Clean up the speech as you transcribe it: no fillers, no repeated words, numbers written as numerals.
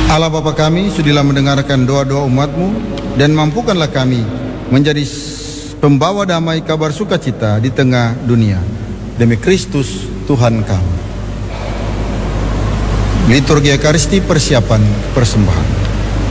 Allah Bapa kami, sudilah mendengarkan doa-doa umat-Mu dan mampukanlah kami menjadi pembawa damai kabar sukacita di tengah dunia. Demi Kristus Tuhan kami. Liturgi Ekaristi, persiapan persembahan.